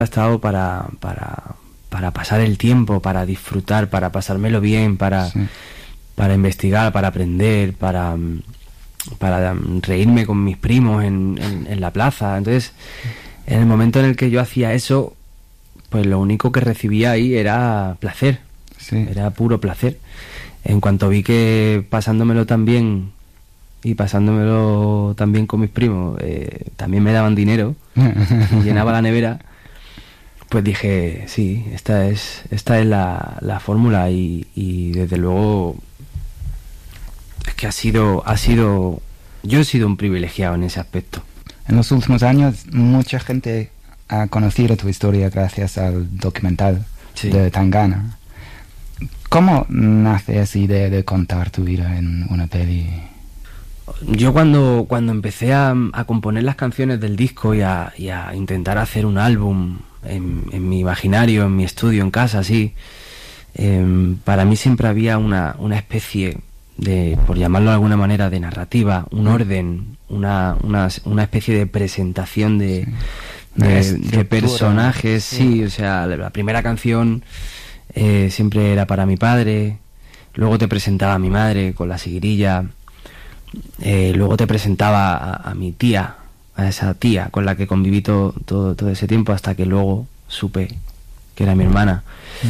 Ha estado para pasar el tiempo, para disfrutar, para pasármelo bien, para investigar, para aprender, para reírme con mis primos en la plaza. Entonces, en el momento en el que yo hacía eso, pues lo único que recibía ahí era placer, era puro placer. En cuanto vi que pasándomelo tan bien y pasándomelo también con mis primos, también me daban dinero y llenaba la nevera, pues dije, sí, esta es la fórmula y desde luego es que yo he sido un privilegiado en ese aspecto. En los últimos años mucha gente ha conocido tu historia gracias al documental de Tangana. ¿Cómo nace esa idea de contar tu vida en una peli? Yo cuando empecé a componer las canciones del disco y a intentar hacer un álbum en mi imaginario, en mi estudio, en casa, así, para mí siempre había una especie de, por llamarlo de alguna manera, de narrativa, un orden, una especie de presentación de personajes, sí, o sea, la primera canción siempre era para mi padre, luego te presentaba a mi madre con la seguirilla, luego te presentaba a mi tía, a esa tía con la que conviví todo ese tiempo, hasta que luego supe que era mi hermana.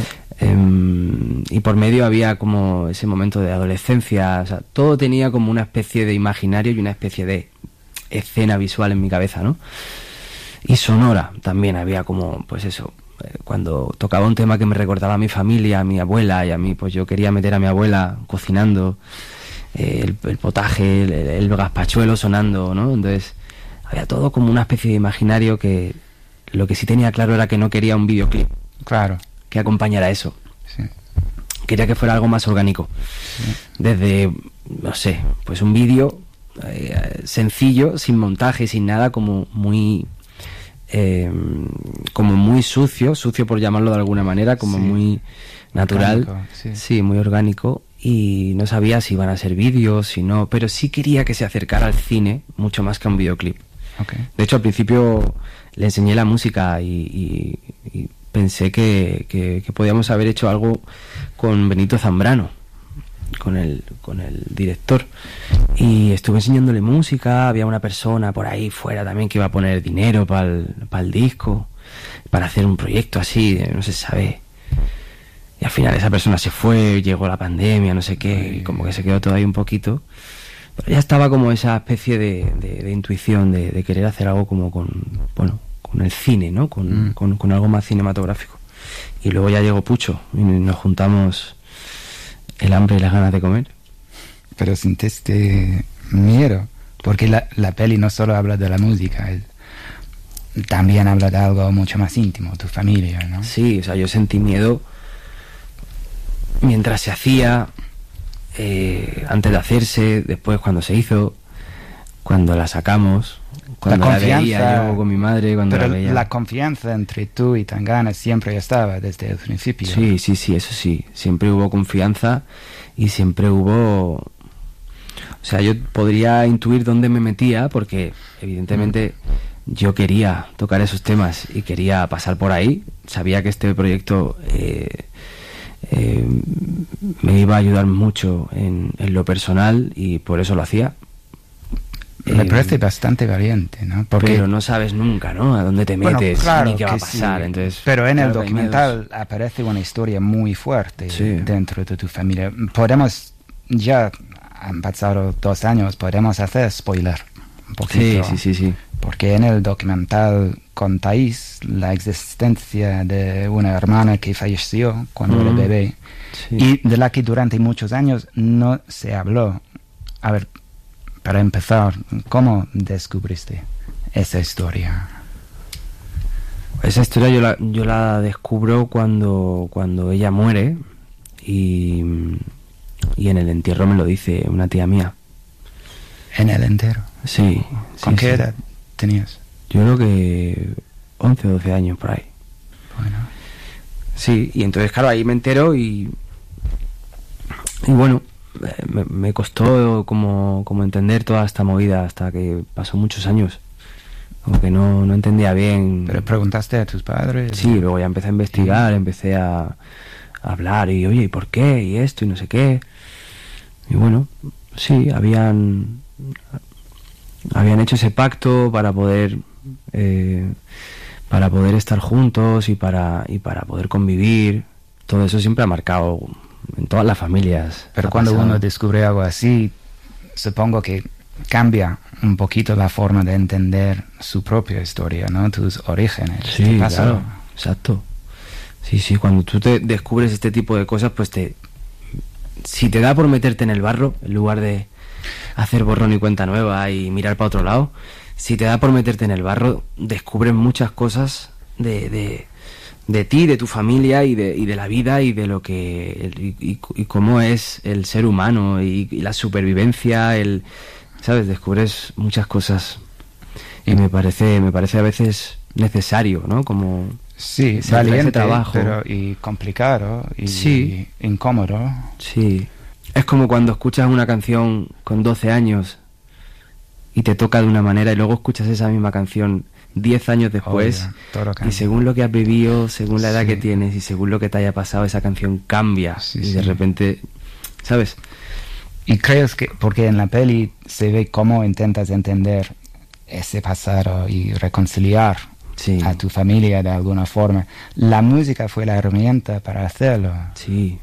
Y por medio había como ese momento de adolescencia, o sea, todo tenía como una especie de imaginario y una especie de escena visual en mi cabeza, ¿no? Y sonora también había como, pues eso, cuando tocaba un tema que me recordaba a mi familia, a mi abuela y a mí, pues yo quería meter a mi abuela cocinando, el potaje, el gazpachuelo sonando, ¿no? Entonces había todo como una especie de imaginario que lo que sí tenía claro era que no quería un videoclip que acompañara eso. Quería que fuera algo más orgánico, desde, no sé, pues un vídeo sencillo, sin montaje, sin nada, como muy sucio por llamarlo de alguna manera, como muy natural, orgánico, muy orgánico. Y no sabía si iban a ser vídeos, si no, pero sí quería que se acercara al cine mucho más que a un videoclip. De hecho, al principio le enseñé la música y pensé que podíamos haber hecho algo con Benito Zambrano, con el director, y estuve enseñándole música. Había una persona por ahí fuera también que iba a poner dinero para el disco, para hacer un proyecto así, no se sabe. Y al final esa persona se fue, llegó la pandemia, no sé qué, y como que se quedó todo ahí un poquito. Pero ya estaba como esa especie de intuición de querer hacer algo como con el cine, ¿no? Con algo más cinematográfico. Y luego ya llegó Pucho y nos juntamos el hambre y las ganas de comer. Pero sentiste miedo, porque la peli no solo habla de la música, también habla de algo mucho más íntimo, tu familia, ¿no? Sí, o sea, yo sentí miedo mientras se hacía, antes de hacerse, después cuando se hizo, cuando la sacamos, cuando la veía yo con mi madre, cuando pero la veía. La confianza entre tú y Tangana siempre estaba desde el principio. Sí, eso sí, siempre hubo confianza y siempre hubo... O sea, yo podría intuir dónde me metía porque evidentemente yo quería tocar esos temas y quería pasar por ahí. Sabía que este proyecto me iba a ayudar mucho en lo personal y por eso lo hacía. Me parece bastante valiente, ¿no? Pero no sabes nunca, ¿no? A dónde te metes, claro, ni qué va a pasar. Sí. Entonces, pero en el documental aparece una historia muy fuerte dentro de tu familia. Ya han pasado 2 años, podemos hacer spoiler un poquito. Sí. Porque en el documental contáis la existencia de una hermana que falleció cuando era bebé y de la que durante muchos años no se habló. A ver, para empezar, ¿cómo descubriste esa historia? Esa historia yo la descubro cuando ella muere y en el entierro me lo dice una tía mía. ¿En el entierro? Sí. ¿Con qué edad tenías? Yo creo que 11 o 12 años por ahí. Bueno. Sí, y entonces claro, ahí me entero y bueno, me costó como entender toda esta movida hasta que pasó muchos años como que no entendía bien. ¿Pero preguntaste a tus padres? Sí, luego ya empecé a investigar, empecé a hablar y oye, ¿y por qué? Y esto y no sé qué. Y bueno, sí, habían hecho ese pacto para poder estar juntos y para poder convivir. Todo eso siempre ha marcado en todas las familias. Pero cuando uno descubre algo así, supongo que cambia un poquito la forma de entender su propia historia, ¿no? Tus orígenes. Sí, claro, exacto. Sí, cuando tú te descubres este tipo de cosas, pues si te da por meterte en el barro, en lugar de hacer borrón y cuenta nueva y mirar para otro lado, si te da por meterte en el barro, descubres muchas cosas de ti, de tu familia y de la vida y de lo que y cómo es el ser humano y la supervivencia, ¿sabes? Descubres muchas cosas y me parece a veces necesario, ¿no? Como sí, valiente, trabajo, pero y complicado y sí, incómodo. Sí, es como cuando escuchas una canción con 12 años y te toca de una manera y luego escuchas esa misma canción 10 años después y según lo que has vivido, según la edad que tienes y según lo que te haya pasado, esa canción cambia y de repente, ¿sabes? Y creo que, porque en la peli se ve cómo intentas entender ese pasado y reconciliar a tu familia de alguna forma. La música fue la herramienta para hacerlo. Sí.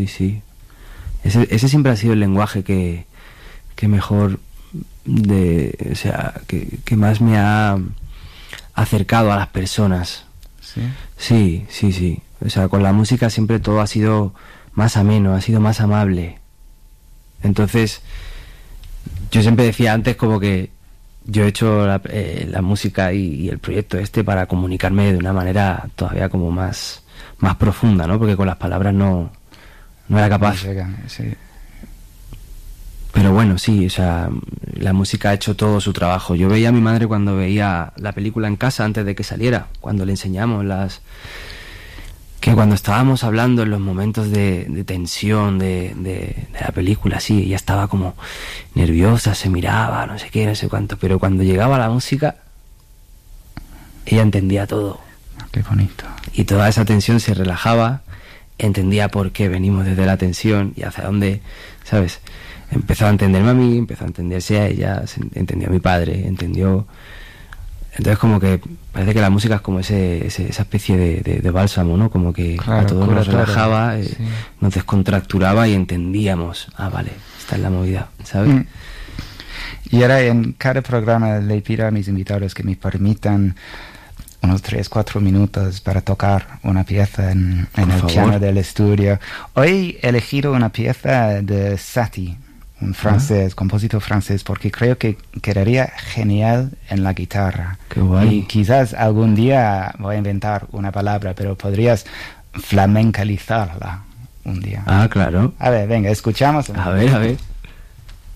Ese siempre ha sido el lenguaje que mejor, o sea, que más me ha acercado a las personas. Sí. O sea, con la música siempre todo ha sido más ameno, ha sido más amable. Entonces, yo siempre decía antes como que yo he hecho la música y el proyecto para comunicarme de una manera todavía como más profunda, ¿no? Porque con las palabras no era capaz. Sí. Pero bueno, sí, o sea, la música ha hecho todo su trabajo. Yo veía a mi madre cuando veía la película en casa antes de que saliera, cuando le enseñamos que cuando estábamos hablando en los momentos de tensión de la película, sí, ella estaba como nerviosa, se miraba, no sé qué, no sé cuánto, pero cuando llegaba la música, ella entendía todo. Qué bonito. Y toda esa tensión se relajaba, entendía por qué venimos desde la tensión y hacia dónde, ¿sabes? Empezó a entenderme a mí, empezó a entenderse a ella, entendió a mi padre, entendió... Entonces como que parece que la música es como esa especie de bálsamo, ¿no? Como que a todos nos relajaba, nos descontracturaba y entendíamos, vale, esta es la movida, ¿sabes? Y ahora en cada programa le pido a mis invitados que me permitan unos 3-4 minutos para tocar una pieza en el piano del estudio. Hoy he elegido una pieza de Satie, un francés, compositor francés, porque creo que quedaría genial en la guitarra. Qué guay. Y quizás algún día voy a inventar una palabra, pero podrías flamencalizarla un día. Claro. A ver, venga, escuchamos. A ver.